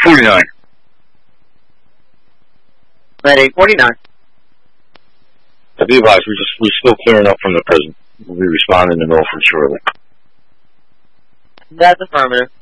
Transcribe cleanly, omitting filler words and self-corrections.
849. At 849. Be advised, we're still clearing up from the prison. We'll be responding to Milford shortly. That's affirmative.